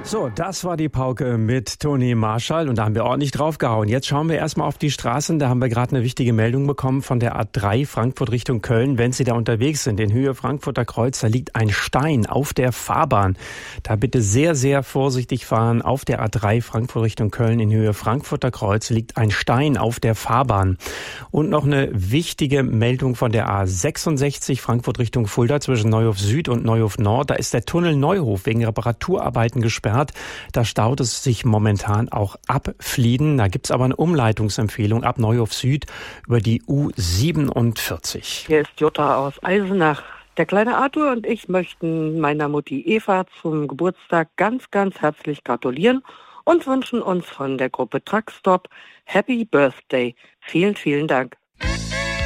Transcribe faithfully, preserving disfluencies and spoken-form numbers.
So, das war die Pauke mit Toni Marschall und da haben wir ordentlich draufgehauen. Jetzt schauen wir erstmal auf die Straßen. Da haben wir gerade eine wichtige Meldung bekommen von der A drei Frankfurt Richtung Köln. Wenn Sie da unterwegs sind, in Höhe Frankfurter Kreuz, da liegt ein Stein auf der Fahrbahn. Da bitte sehr, sehr vorsichtig fahren. Auf der A drei Frankfurt Richtung Köln in Höhe Frankfurter Kreuz liegt ein Stein auf der Fahrbahn. Und noch eine wichtige Meldung von der A sechsundsechzig Frankfurt Richtung Fulda zwischen Neuhof Süd und Neuhof Nord. Da ist der Tunnel Neuhof wegen Reparaturarbeiten gesperrt. Da staut es sich momentan auch ab Flieden. Da gibt's aber eine Umleitungsempfehlung ab Neuhof Süd über die U siebenundvierzig. Hier ist Jutta aus Eisenach. Der kleine Arthur und ich möchten meiner Mutti Eva zum Geburtstag ganz, ganz herzlich gratulieren und wünschen uns von der Gruppe Truckstop Happy Birthday. Vielen, vielen Dank.